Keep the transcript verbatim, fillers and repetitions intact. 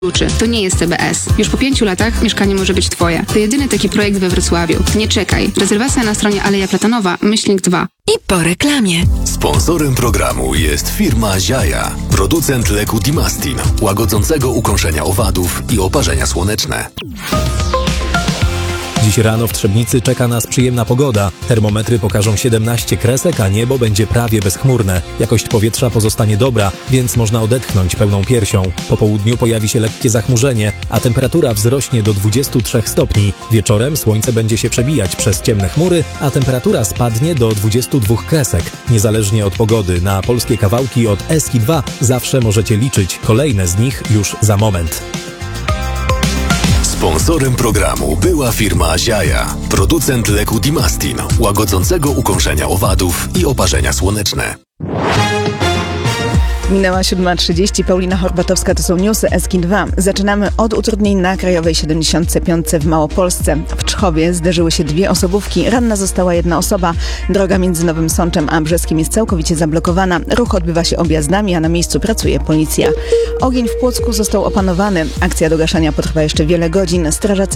kluczy. To nie jest C B S. Już po pięciu latach mieszkanie może być twoje. To jedyny taki projekt we Wrocławiu. Nie czekaj. Rezerwacja na stronie Aleja Platanowa, myślnik dwa. I po reklamie. Sponsorem programu jest firma Ziaja, producent leku Dimastin, łagodzącego ukąszenia owadów i oparzenia słoneczne. Dziś rano w Trzebnicy czeka nas przyjemna pogoda. Termometry pokażą siedemnaście kresek, a niebo będzie prawie bezchmurne. Jakość powietrza pozostanie dobra, więc można odetchnąć pełną piersią. Po południu pojawi się lekkie zachmurzenie, a temperatura wzrośnie do dwudziestu trzech stopni. Wieczorem słońce będzie się przebijać przez ciemne chmury, a temperatura spadnie do dwudziestu dwóch kresek. Niezależnie od pogody, na polskie kawałki od Eski dwa zawsze możecie liczyć. Kolejne z nich już za moment. Sponsorem programu była firma Ziaja, producent leku Dimastin, łagodzącego ukąszenia owadów i oparzenia słoneczne. Minęła siódma trzydzieści, Paulina Horbatowska, to są newsy Eski dwa. Zaczynamy od utrudnień na Krajowej siedemdziesiąt pięć w Małopolsce. W Czchowie zderzyły się dwie osobówki, ranna została jedna osoba. Droga między Nowym Sączem a Brzeskiem jest całkowicie zablokowana. Ruch odbywa się objazdami, a na miejscu pracuje policja. Ogień w Płocku został opanowany. Akcja do gaszenia potrwa jeszcze wiele godzin. Strażacy